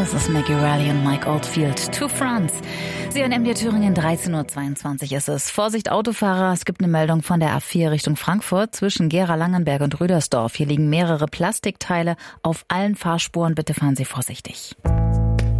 Das ist Maggie Raleigh und Mike Oldfield. To France. Sie hören MDR Thüringen, 13:22 Uhr ist es. Vorsicht Autofahrer, es gibt eine Meldung von der A4 Richtung Frankfurt zwischen Gera-Langenberg und Rüdersdorf. Hier liegen mehrere Plastikteile auf allen Fahrspuren. Bitte fahren Sie vorsichtig.